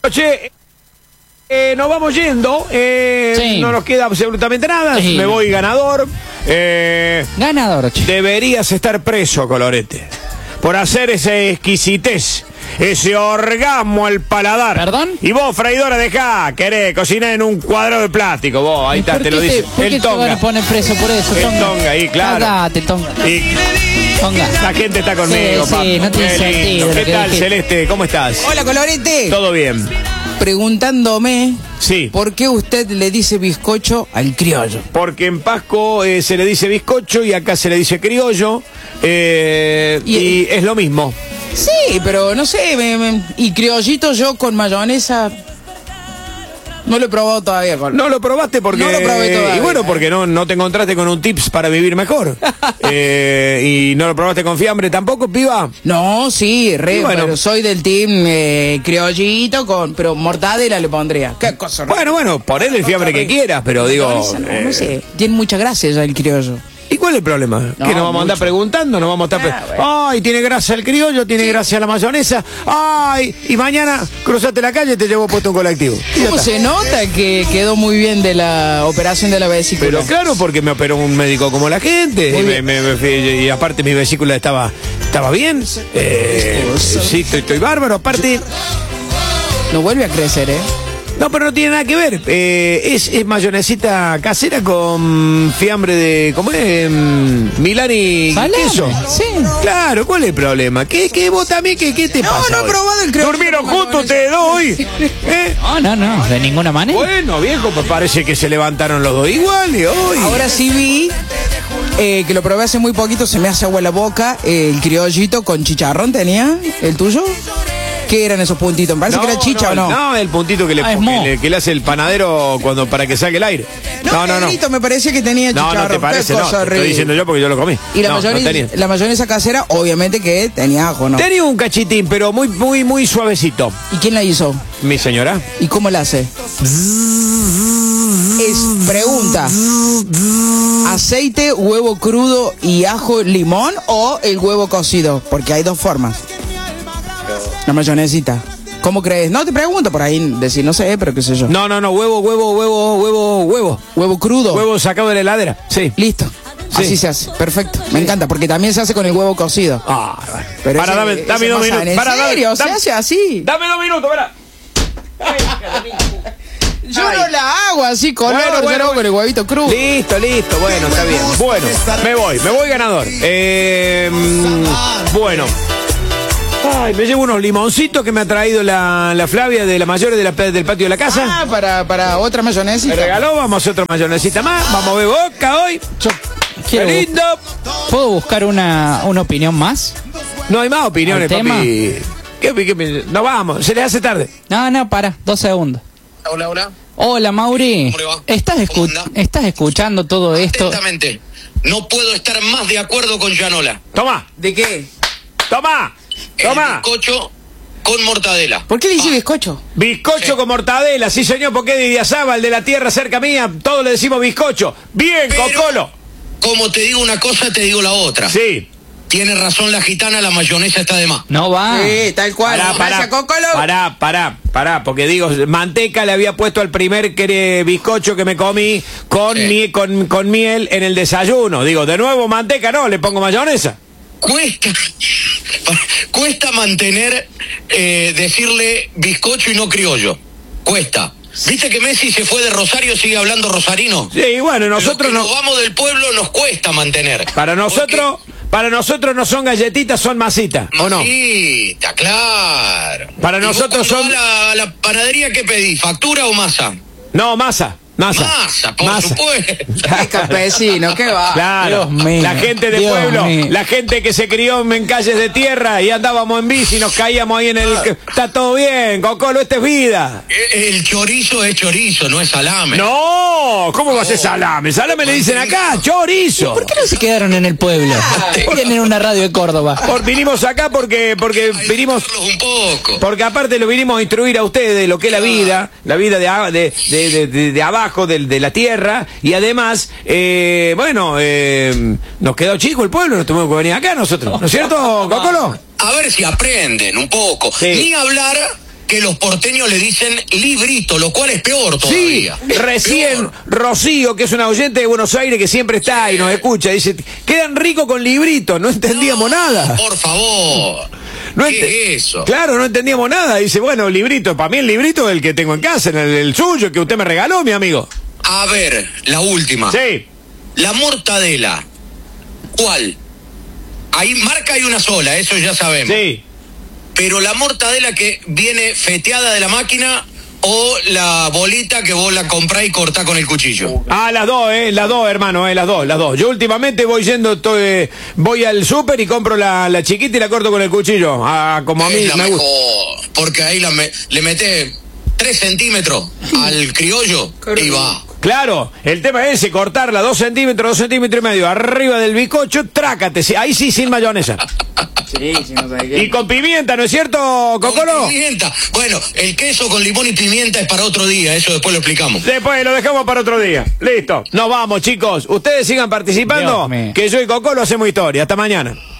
Che, nos vamos yendo. Sí. No nos queda absolutamente nada. Sí. Me voy ganador. Ganador, che. Deberías estar preso, Colorete, por hacer esa exquisitez, ese orgasmo al paladar. ¿Perdón? Y vos, freidora, dejá, querés cocinar en un cuadrado de plástico. Vos, ahí ¿Y está, por te qué lo dice. ¿Por qué El te van a Tonga. poner preso por eso, El Tonga? Tonga ahí, claro. Cagate, Tonga. Y Tonga. la gente está conmigo, Sí, papi. sí, no tiene Qué lindo. sentido lo ¿Qué que tal, dijiste. Celeste? ¿Cómo estás? Hola, Colorete. ¿Todo bien? Preguntándome Sí. por qué usted le dice bizcocho al criollo. Porque en Pasco se le dice bizcocho y acá se le dice criollo. Y es lo mismo. Sí, pero no sé, y criollito yo con mayonesa no lo he probado todavía. No lo probaste porque... No lo probé todavía. Y bueno, porque no te encontraste con un tips para vivir mejor. Y no lo probaste con fiambre tampoco, piba. No, sí, Y bueno. pero soy del team criollito pero mortadela le pondría. Qué cosa rara. Bueno, ponele el fiambre que quieras, pero digo... Mayonesa, no sé, tiene mucha gracia ya el criollo. ¿Y cuál es el problema? No, ¿Que nos vamos a andar mucho. preguntando? ¿Nos vamos a estar bueno. Ay, tiene grasa el criollo, tiene grasa la mayonesa. Ay, y mañana cruzaste la calle y te llevo puesto un colectivo. Y ya ¿Cómo está. se nota que quedó muy bien de la operación de la vesícula? Pero claro, porque me operó un médico como la gente. Muy Y, bien. y aparte mi vesícula estaba bien. Sí, estoy bárbaro. Aparte... No vuelve a crecer, ¿eh? No, pero no tiene nada que ver. Es mayonesita casera con fiambre de... ¿Cómo es? Milán y Salame, queso. sí. Claro, ¿cuál es el problema? ¿Qué vos también? ¿Qué te No, pasa no he hoy? probado el criollo ¿Durmieron con juntos mayonesa. ustedes dos hoy? ¿Eh? No, de ninguna manera. Bueno, viejo, pues parece que se levantaron los dos iguales hoy. Ahora sí vi que lo probé hace muy poquito, se me hace agua la boca. El criollito con chicharrón tenía, ¿el tuyo? ¿Qué eran esos puntitos? Me parece que era chicha o no. No, el puntito que le, Ah, es mo. que le hace el panadero para que saque el aire. No. negrito, me parecía que tenía No, chicharrón. no te parece, Qué no. cosa Te estoy horrible. diciendo yo porque yo lo comí. Y la, No, no mayonesa, tenía. la mayonesa casera, obviamente que tenía ajo, ¿no? Tenía un cachitín, pero muy suavecito. ¿Y quién la hizo? Mi señora. ¿Y cómo la hace? Pregunta. ¿Aceite, huevo crudo y ajo, limón o el huevo cocido? Porque hay dos formas. La mayonesita. ¿Cómo crees? No, te pregunto por ahí, decir, no sé, pero qué sé yo. No, huevo. ¿Huevo crudo? Huevo sacado de la heladera. Sí. Listo. Sí. Así se hace. Perfecto. Me encanta, porque también se hace con el huevo cocido. Ah, bueno. Pero Para, ese- dame ese 2 más minutos. sano. ¿En Para, serio? ¿Se hace así? Dame 2 minutos, para. Yo Ay. no la hago así, color, yo la hago con el huevito crudo. Listo, bueno, está bien. Bueno, me voy ganador. Bueno. Ay, me llevo unos limoncitos que me ha traído la Flavia de la Mayores del patio de la casa. Ah, para otra Me mayonesita. regaló, vamos a hacer otra mayonesita más. Vamos a ver Boca hoy. Yo ¡Qué quiero lindo! ¿Puedo buscar una opinión más? No hay más opiniones, ¿Al tema? papi. ¿Qué? No vamos, se les hace tarde. No, para, 2 segundos. Hola. Hola, Mauri. ¿Cómo le va? ¿Estás escuchando todo esto? Atentamente. No puedo estar más de acuerdo con Yanola. Toma, ¿De qué? toma. El bizcocho con mortadela. ¿Por qué le dice bizcocho? Bizcocho con mortadela, sí señor, porque es de Idiazábal, de la tierra cerca mía, todos le decimos bizcocho. Bien, Pero- Cocolo. Como te digo una cosa, te digo la otra. Sí. Tiene razón la gitana, la mayonesa está de más. No va. Sí, tal cual. Gracias, Cocolo. Pará, porque digo, manteca le había puesto al primer bizcocho que me comí con, Sí. con miel en el desayuno. Digo, de nuevo manteca, no, le pongo mayonesa. Cuesta mantener decirle bizcocho y no criollo. Cuesta. ¿Viste que Messi se fue de Rosario, sigue hablando rosarino? Sí, bueno, nosotros Los no. que nos vamos del pueblo nos cuesta mantener. Para nosotros no son galletitas, son masitas, ¿o no? Sí, está claro. Para ¿Y vos nosotros cuando son- vas a la panadería, ¿qué pedís? ¿Factura o masa? No, masa. Masa, por supuesto. Ay, campesino, ¿qué va? Claro, Dios mío, la gente de Dios pueblo, mío. la gente que se crió en calles de tierra y andábamos en bici y nos caíamos ahí en el... Está todo bien, Cocolo, esta es vida. El chorizo es chorizo, no es salame. No, ¿cómo va a ser salame? Salame le dicen acá, chorizo. ¿Por qué no se quedaron en el pueblo? Tienen una radio de Córdoba. Vinimos acá porque Hay vinimos... que hacerlos un poco. Porque aparte lo vinimos a instruir a ustedes de lo que es la vida de abajo, de la tierra, y además, nos quedó chico el pueblo, nos tuvimos que venir acá nosotros, ¿no es cierto, Cocolo? A ver si aprenden un poco. Sí. Ni hablar que los porteños le dicen librito, lo cual es peor todavía. Sí, recién Peor. Rocío, que es una oyente de Buenos Aires que siempre está y nos escucha, dice, quedan ricos con librito, no entendíamos nada. Por favor. No ¿Qué es eso? Claro, no entendíamos nada. Dice, bueno, librito, para mí el librito es el que tengo en casa, el suyo, que usted me regaló, mi amigo. A ver, la última. Sí. La mortadela. ¿Cuál? Hay marca hay una sola, eso ya sabemos. Sí. Pero la mortadela que viene feteada de la máquina o la bolita que vos la comprás y cortás con el cuchillo. Ah, las dos, hermano, las dos. Yo últimamente voy voy al súper y compro la chiquita y la corto con el cuchillo. Ah, como a mí Es la me gusta. mejor, porque ahí le metés 3 centímetros al criollo y va. Claro, el tema es ese, cortarla 2 centímetros y medio, arriba del bizcocho, trácate, ahí sí, sin mayonesa. Sí, si no sabes qué. Y con pimienta, ¿no es cierto, Cocolo? Con pimienta. Bueno, el queso con limón y pimienta es para otro día, eso después lo explicamos. Después lo dejamos para otro día. Listo, nos vamos, chicos. Ustedes sigan participando, Dios mío. que yo y Cocolo hacemos historia. Hasta mañana.